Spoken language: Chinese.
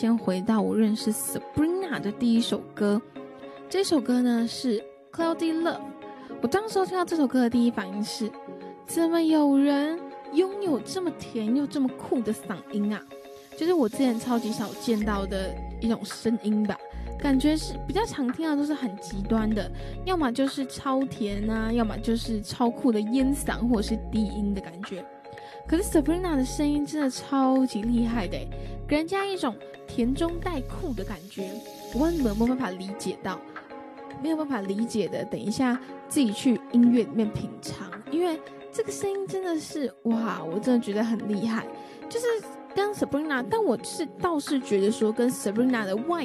先回到我认识 Sabrina 的第一首歌，这首歌呢是 Cloudy Love。 我当时候听到这首歌的第一反应是，怎么有人拥有这么甜又这么酷的嗓音啊，就是我之前超级少见到的一种声音吧，感觉是比较常听到都是很极端的，要么就是超甜啊，要么就是超酷的烟嗓或者是低音的感觉。可是 Sabrina 的声音真的超级厉害的，给人家一种甜中带酷的感觉。我不知道你们有没有办法理解到，没有办法理解的等一下自己去音乐里面品尝，因为这个声音真的是哇，我真的觉得很厉害。就是跟 Sabrina， 但我倒是觉得说跟 Sabrina 的外